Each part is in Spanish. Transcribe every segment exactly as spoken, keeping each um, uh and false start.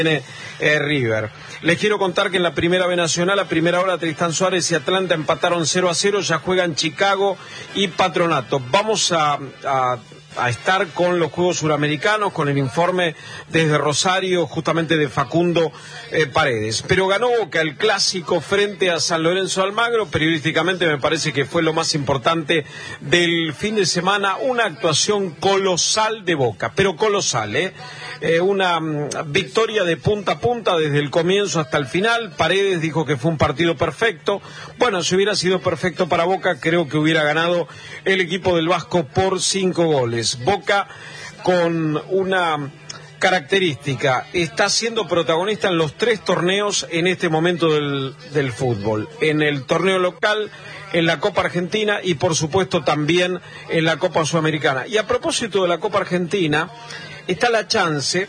tiene eh, River. Les quiero contar que en la primera B Nacional, a primera hora, Tristán Suárez y Atlanta empataron cero a cero, ya juegan Chicago y Patronato. Vamos a, a, a estar con los Juegos Suramericanos, con el informe desde Rosario, justamente de Facundo eh, Paredes. Pero ganó Boca el clásico frente a San Lorenzo de Almagro. Periodísticamente me parece que fue lo más importante del fin de semana, una actuación colosal de Boca, pero colosal, ¿eh? Eh, una um, victoria de punta a punta desde el comienzo hasta el final. Paredes dijo que fue un partido perfecto. Bueno, si hubiera sido perfecto para Boca, creo que hubiera ganado el equipo del Vasco por cinco goles. Boca con una característica, está siendo protagonista en los tres torneos en este momento del, del fútbol. En el torneo local, en la Copa Argentina y por supuesto también en la Copa Sudamericana. Y a propósito de la Copa Argentina, está la chance,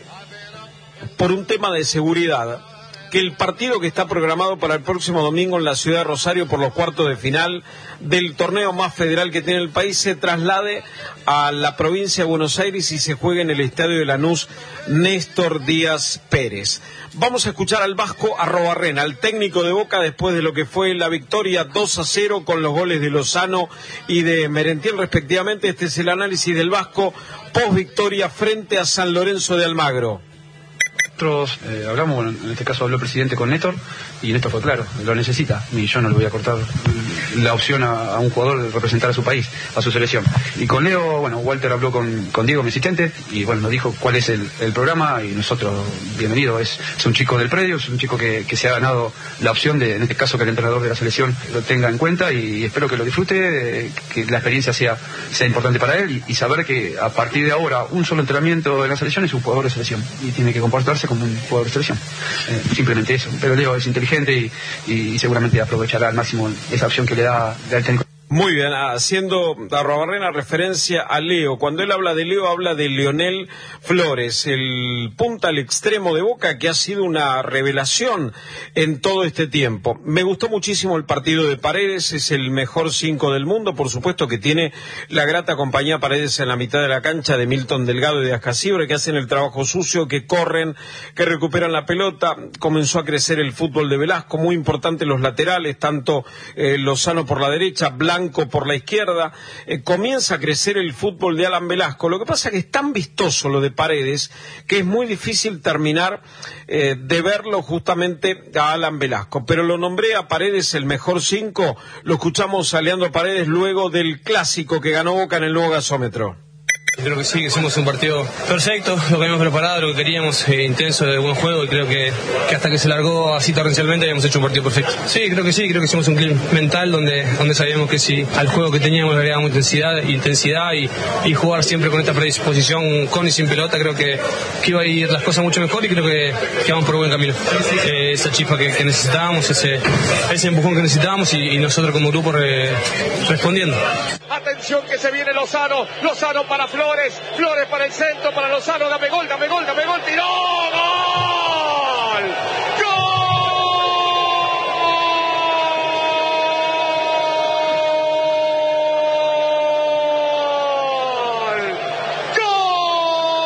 por un tema de seguridad, que el partido que está programado para el próximo domingo en la ciudad de Rosario por los cuartos de final del torneo más federal que tiene el país se traslade a la provincia de Buenos Aires y se juegue en el estadio de Lanús Néstor Díaz Pérez. Vamos a escuchar al Vasco Arrobarrena, al técnico de Boca, después de lo que fue la victoria dos a cero con los goles de Lozano y de Merentiel respectivamente. Este es el análisis del Vasco post victoria frente a San Lorenzo de Almagro. Nosotros eh, hablamos, bueno, en este caso habló el presidente con Néstor y Néstor fue claro, lo necesita y yo no le voy a cortar la opción a, a un jugador de representar a su país, a su selección. Y con Leo, bueno, Walter habló con, con Diego, mi asistente, y bueno, nos dijo cuál es el, el programa y nosotros, bienvenido, es, es un chico del predio, es un chico que, que se ha ganado la opción de, en este caso, que el entrenador de la selección lo tenga en cuenta y espero que lo disfrute, eh, que la experiencia sea, sea importante para él y, y saber que a partir de ahora un solo entrenamiento de la selección es un jugador de selección y tiene que comportarse como un jugador de selección, eh, simplemente eso. Pero Leo es inteligente y, y, y seguramente aprovechará al máximo esa opción que le da, le da el técnico. Muy bien, haciendo Arrobarrena referencia a Leo. Cuando él habla de Leo, habla de Leonel Flores, el punta al extremo de Boca, que ha sido una revelación en todo este tiempo. Me gustó muchísimo el partido de Paredes, es el mejor cinco del mundo, por supuesto que tiene la grata compañía Paredes en la mitad de la cancha de Milton Delgado y de Ascasibre, que hacen el trabajo sucio, que corren, que recuperan la pelota. Comenzó a crecer el fútbol de Velasco, muy importante los laterales, tanto eh, Lozano por la derecha, Blanco por la izquierda, eh, comienza a crecer el fútbol de Alan Velasco. Lo que pasa es que es tan vistoso lo de Paredes que es muy difícil terminar eh, de verlo justamente a Alan Velasco, pero lo nombré a Paredes el mejor cinco. Lo escuchamos a Leandro Paredes luego del clásico que ganó Boca en el nuevo gasómetro. Creo que sí, que hicimos un partido perfecto, lo que habíamos preparado, lo que queríamos, eh, intenso, de buen juego, y creo que, que hasta que se largó así torrencialmente habíamos hecho un partido perfecto. Sí, creo que sí, creo que hicimos un clip mental donde, donde sabíamos que si al juego que teníamos le agregábamos intensidad, intensidad y, y jugar siempre con esta predisposición, con y sin pelota, creo que, que iba a ir las cosas mucho mejor y creo que, que vamos por buen camino. Eh, esa chispa que, que necesitábamos, ese, ese empujón que necesitábamos y, y nosotros como grupo re, respondiendo. Atención que se viene Lozano, Lozano para Flores, Flores para el centro, para Lozano, dame gol, dame gol, dame gol, tiró, ¡gol!